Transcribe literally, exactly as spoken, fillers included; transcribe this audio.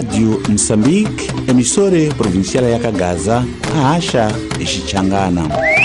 Rádio Moçambique, emissora provincial ya Kagaza, Acha Xichangana.